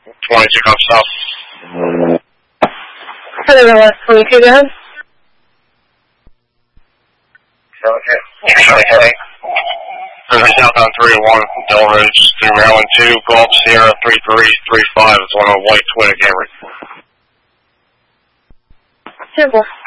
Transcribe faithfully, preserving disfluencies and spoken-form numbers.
twenty-two comes south. Hello, West twenty-two, go ahead. Okay. Okay. There's southbound three oh one, Del Ridge, through Maryland two, Gulf Sierra three three three five. It's on a white Toyota Camry. Simple.